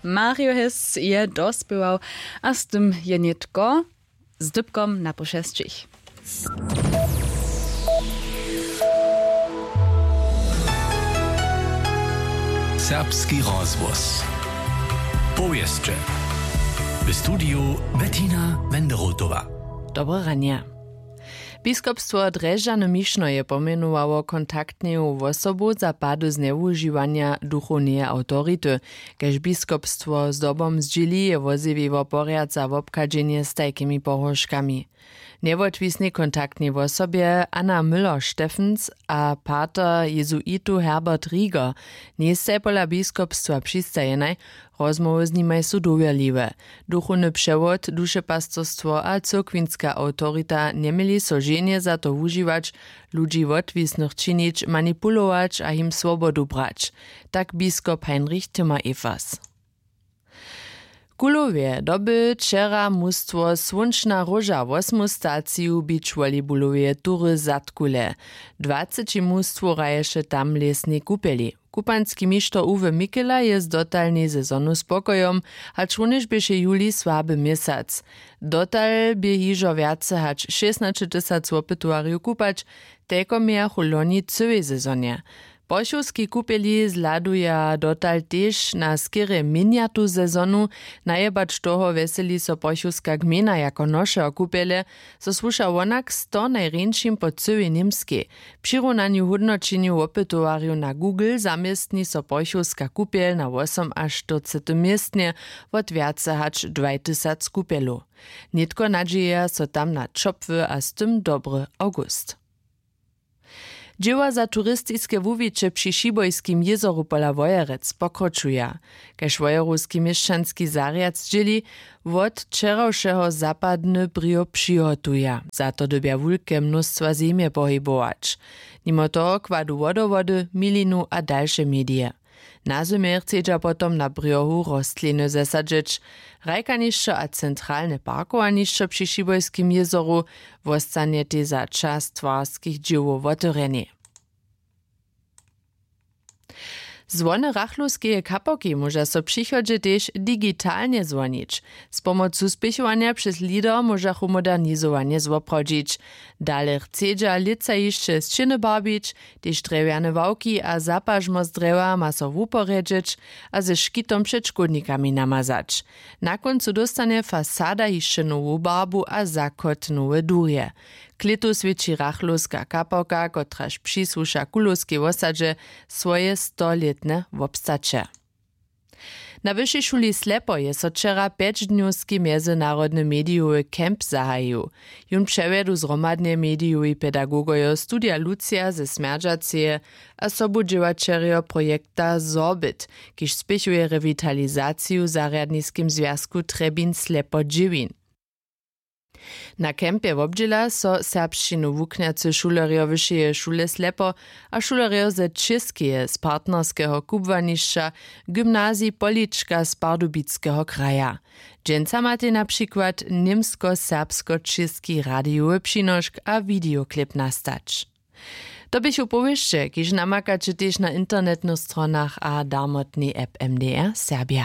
Mario Hess je dospiewał, a z tym je nitko z dybkom na pošestčich. Serbski rozvoz. Powieszcze. W studiu Bettina Wenderotowa. Dobre ranie. Biskupstwo Drežano-Mišno je pomenowało kontaktną osobу za padu zneużywania duchownej autoryty, kež biskupstwo z dobom zdźili je woziwiło poriadza w obkadzenie z takimi pohożkami. Niewotwisnej kontaktnej osobie Anna Müller-Steffens a pater jezuitu Herbert Rieger nie se pola biskupstwa přistajenaj, rozmowy z nimaj su dowierliwe. Duchowny przewod, duszepastorstwo a cyrkwinska autoryta nie mieli so żenie za to używać, ludzi wotwisnych czynić, manipulować a im swobodu brać. Tak biskup Heinrich Timmer-Evers. Kulowie doby wczera mustwo Słonczna Róża 8 staciju beach volleyballowe tury zatkule. 20 mustwo raješe tam lesnej kupeli. Kupanski mištor Uwe Mikela je z dotalnej sezonu spokojom, hač runež bieše juli słaby měsac. Dotal bie hižo viace hač 16 000 opytuariu kupać, teko miachu loni cywej sezonie. Pošovski kupeli zladuja dotal tež na skere miniatu sezonu, najebacz toho veseli so pošovska gmina jako nošeho kupele, so sluša onak 100 najrenšim po cywej Nimskiej. Przy runaniu hodnočeniu opytovariu na Google zamiestni so pošovska kupel na 8 až 40 miestnie od viace hač 2000 kupelu. Nitko nadzieja so tam na čopwy a z tym dobry august. Dzieła za turystyczne wuwicze przy Šibojskim jezoru pola Wojerec pokročuja. Kež wojerowski mieszczanski zariad dzieli, wot wczorajszego zapadny brio przygotuja. Za to dobia wulke mnóstwa ziemie pohybować. Mimo toho kładu wodowody, milinu a dalsze medie. Na zimie chcedza potom na briohu rostliny zasadzić. Rajkanišće a centralne parkowanišće przy Šibojskim jezoru wostanie te za czas twarskich dziełów otworene. Zwony rachluskie kapoki może so przychodzie też digitalnie dzwonić. Z pomocą spichowania przez lider może modernizowanie zwoprodzić. Dalej chcedza lica jeszcze z czyny barbić, też drewiane wałki a zapażmo z drewa ma so wuporedzić, a ze szkitom przed szkodnikami namazać. Na końcu dostanie fasada jeszcze nową barbu a zakot nowe durje. Klitu swieci rachluska kapałka, kotraż przysłusza kulovskiej osadze swoje 100-letne wobstacze. Na Wyższej Szuli Slepo je so wczera 5-dniowski międzynarodny mediowy kemp zahajił. Jun przewiedu zromadnie mediowi pedagogojo studia Lucia ze Smerdżacie a sobudziewačerio projekta Zorbit, kiż spiechuje rewitalizację zariadniskim związku Trebin Slepo Dżiwin. Na kempie wobdźěla so serbšćinu wuknjacy šulerjo Wyšeje Šule Slepo a šulerjo ze Českeje z partnerskeho kubłanišća gymnazji Polička z Pardubickeho kraja. Dżęca macie na przykład niemsko-serbsko-český radiowy přinošk a videoklip nastać. To byś upowieszcze, kiż namakacie też na internetnych stronach a darmotnej app MDR Serbia.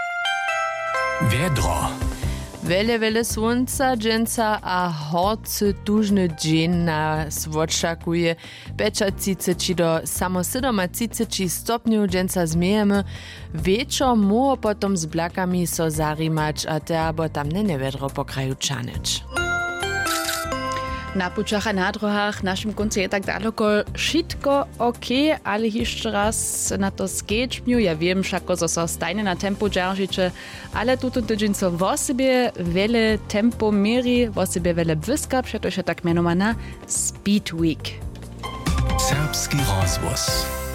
Wiedro. Wele słońca, dżęca a horcy tużny dzień nas odszakuje. 35 do samo 37 stopniów dżęca zmiejemy. Wieczor mógł potom z blakami so zarimać, a te bo tam nie wiedro po kraju czanyć. Na pučach a na drohach našim koncu je tak daleko šitko ok, ale jeszcze raz na to skečmju. Ja wiem, šako so stajne na tempo džaržiče, ale tuto tydzień so o sobie wiele tempo meri, o sobie wiele błyska, przecież tak mianowana Speed Week. Serbski rozvoz.